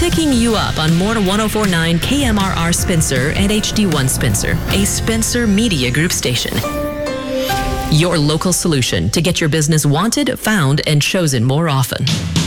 picking you up on more 104.9 KMRR Spencer and HD1 Spencer, a Spencer Media Group station. Your local solution to get your business wanted, found, and chosen more often.